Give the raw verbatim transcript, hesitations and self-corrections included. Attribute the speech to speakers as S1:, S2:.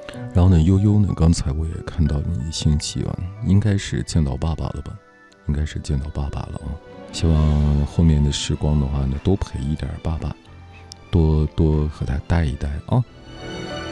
S1: 然后呢，悠悠呢，刚才我也看到你信息啊，应该是见到爸爸了吧？应该是见到爸爸了啊。希望后面的时光的话呢，多陪一点爸爸，多多和他带一带啊。